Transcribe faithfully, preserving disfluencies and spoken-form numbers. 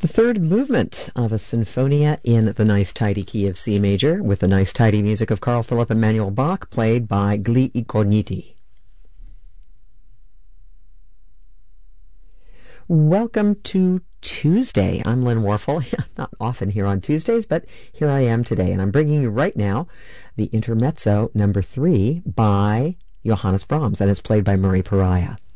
The third movement of a sinfonia in the nice tidy key of C major, with the nice tidy music of Carl Philipp Emanuel Bach, played by Gli Incogniti. Welcome to Tuesday. I'm Lynn Warfel. Not often here on Tuesdays, but here I am today, and I'm bringing you right now the Intermezzo number three by Johannes Brahms, and it's played by Murray Pariah.